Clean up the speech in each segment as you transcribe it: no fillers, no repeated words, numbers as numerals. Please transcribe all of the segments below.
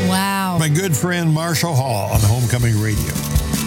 Wow. My good friend Marshall Hall on Homecoming Radio.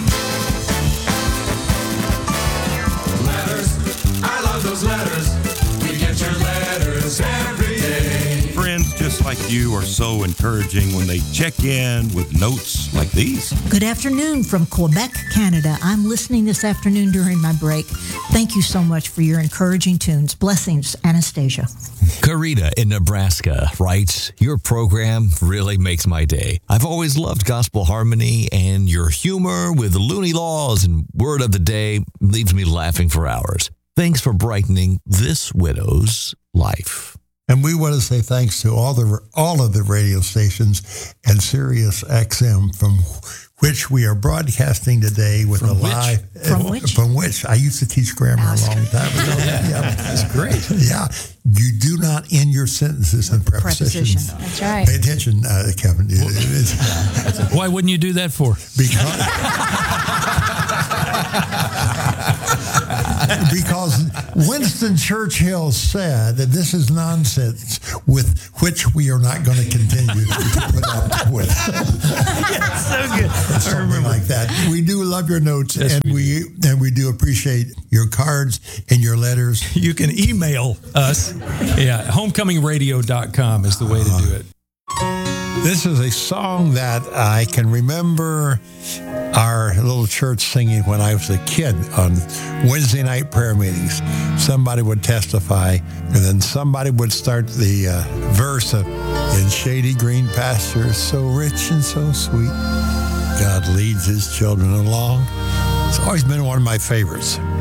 Letters, I love those letters. We get your letters every day. Friends just like you are so encouraging when they check in with notes like these. Good afternoon from Quebec, Canada. I'm listening this afternoon during my break. Thank you so much for your encouraging tunes. Blessings, Anastasia. Karita in Nebraska writes, your program really makes my day. I've always loved gospel harmony, and your humor with Looney Laws and Word of the Day leaves me laughing for hours. Thanks for brightening this widow's life. And we want to say thanks to all of the radio stations and Sirius XM from which we are broadcasting today with a live. From which? I used to teach grammar a long time ago. Yeah, that's great. Yeah. You do not end your sentences in prepositions. That's right. Pay attention, Kevin. Why wouldn't you do that for? Because Winston Churchill said that this is nonsense with which we are not going to continue to put up with. Yeah, so good. Something like that. We do love your notes, yes, and we do appreciate your cards and your letters. You can email us. Yeah, homecomingradio.com is the way to do it. This is a song that I can remember our little church singing when I was a kid on Wednesday night prayer meetings. Somebody would testify, and then somebody would start the verse of, in shady green pastures, so rich and so sweet, God leads his children along. It's always been one of my favorites.